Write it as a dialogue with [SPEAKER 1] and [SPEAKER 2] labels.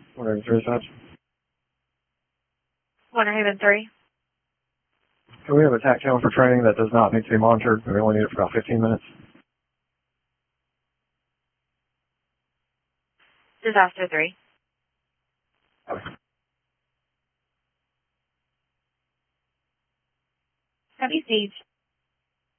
[SPEAKER 1] Whatever, 3 sides.
[SPEAKER 2] Winter Haven 3.
[SPEAKER 1] So we have a TAC channel for training that does not need to be monitored. We only need it for about 15 minutes.
[SPEAKER 2] Disaster 3.
[SPEAKER 1] Okay.
[SPEAKER 2] Heavy Siege